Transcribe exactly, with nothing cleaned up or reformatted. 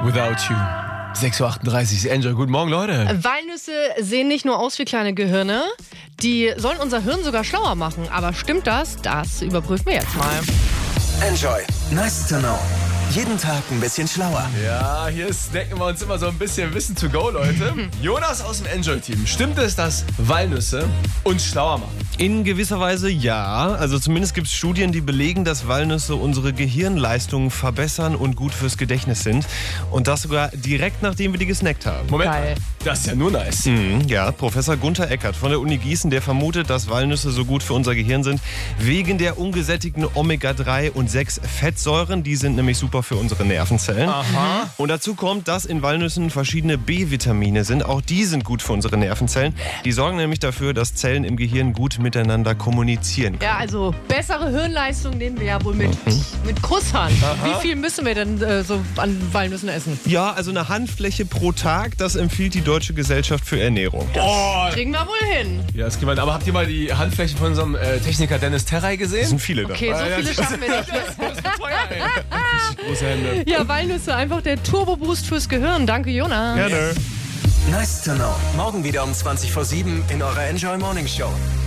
Without You. sechs Uhr achtunddreißig, Enjoy. Guten Morgen, Leute. Walnüsse sehen nicht nur aus wie kleine Gehirne, die sollen unser Hirn sogar schlauer machen. Aber stimmt das? Das überprüfen wir jetzt mal. Enjoy. Nice to know. Jeden Tag ein bisschen schlauer. Ja, hier snacken wir uns immer so ein bisschen Wissen to go, Leute. Jonas aus dem Enjoy-Team. Stimmt es, dass Walnüsse uns schlauer machen? In gewisser Weise ja. Also zumindest gibt es Studien, die belegen, dass Walnüsse unsere Gehirnleistungen verbessern und gut fürs Gedächtnis sind. Und das sogar direkt, nachdem wir die gesnackt haben. Moment Geil. mal, das ist ja nur nice. Mhm, ja, Professor Gunther Eckert von der Uni Gießen, der vermutet, dass Walnüsse so gut für unser Gehirn sind, wegen der ungesättigten Omega drei und sechs Fettsäuren. Die sind nämlich super für unsere Nervenzellen. Aha. Und dazu kommt, dass in Walnüssen verschiedene B-Vitamine sind. Auch die sind gut für unsere Nervenzellen. Die sorgen nämlich dafür, dass Zellen im Gehirn gut miteinander kommunizieren können. Ja, also bessere Hirnleistung nehmen wir ja wohl mit, mit Kusshand. Wie viel müssen wir denn äh, so an Walnüssen essen? Ja, also eine Handfläche pro Tag, das empfiehlt die Deutsche Gesellschaft für Ernährung. Oh, Kriegen wir wohl hin. ja, das kann man. Aber habt ihr mal die Handfläche von unserem äh, Techniker Dennis Terrey Das gesehen? sind viele Okay, da. so Ja, viele das- schaffen wir nicht. Das ist teuer, ey. Richtig große Hände. Ja, Walnüsse, einfach der Turbo-Boost fürs Gehirn. Danke, Jonas. Gerne. Nice to know. Morgen wieder um zwanzig vor sieben in eurer Enjoy Morning Show.